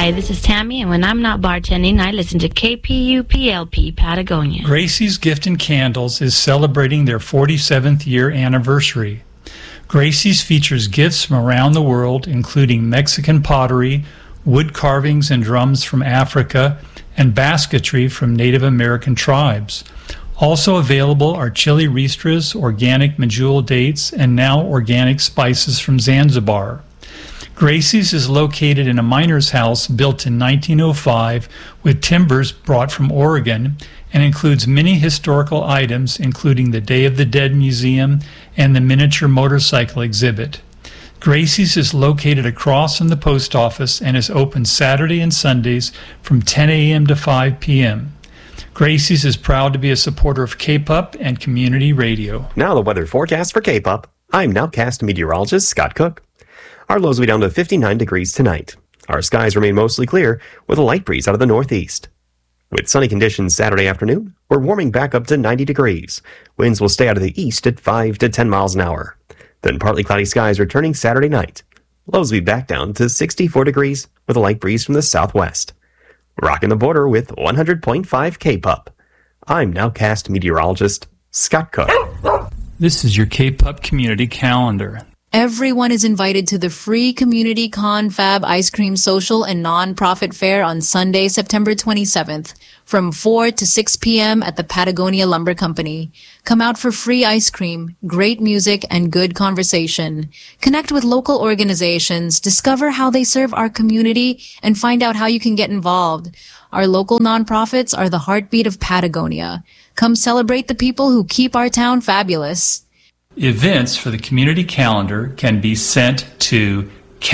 Hi, this is Tammy, and when I'm not bartending, I listen to KPUPLP Patagonia. Gracie's Gift and Candles is celebrating their 47th year anniversary. Gracie's features gifts from around the world, including Mexican pottery, wood carvings and drums from Africa, and basketry from Native American tribes. Also available are chili ristras, organic medjool dates, and now organic spices from Zanzibar. Gracie's is located in a miner's house built in 1905 with timbers brought from Oregon and includes many historical items, including the Day of the Dead Museum and the miniature motorcycle exhibit. Gracie's is located across from the post office and is open Saturday and Sundays from 10 a.m. to 5 p.m. Gracie's is proud to be a supporter of K-Pup and community radio. Now the weather forecast for K-Pup. I'm Nowcast meteorologist Scott Cook. Our lows will be down to 59 degrees tonight. Our skies remain mostly clear with a light breeze out of the northeast. With sunny conditions Saturday afternoon, we're warming back up to 90 degrees. Winds will stay out of the east at 5 to 10 miles an hour. Then partly cloudy skies returning Saturday night. Lows will be back down to 64 degrees with a light breeze from the southwest. Rocking the border with 100.5 K-Pup. I'm Nowcast meteorologist Scott Cook. This is your K-Pup community calendar. Everyone is invited to the free Community Confab Ice Cream Social and Nonprofit Fair on Sunday, September 27th, from 4 to 6 p.m. at the Patagonia Lumber Company. Come out for free ice cream, great music, and good conversation. Connect with local organizations, discover how they serve our community, and find out how you can get involved. Our local nonprofits are the heartbeat of Patagonia. Come celebrate the people who keep our town fabulous. Events for the community calendar can be sent to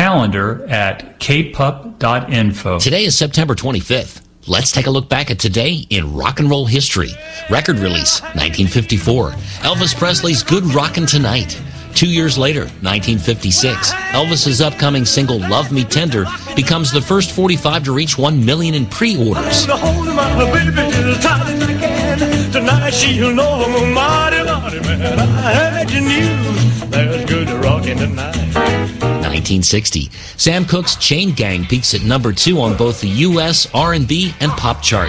calendar@kpup.info. Today is September 25th. Let's take a look back at today in rock and roll history. Record release, 1954. Elvis Presley's Good Rockin' Tonight. 2 years later, 1956, Elvis's upcoming single Love Me Tender becomes the first 45 to reach 1 million in pre-orders. Tonight she'll know I'm a mighty, mighty man. I had your news. There's good rockin' tonight. 1960, Sam Cooke's Chain Gang peaks at number 2 on both the U.S., R&B, and pop charts.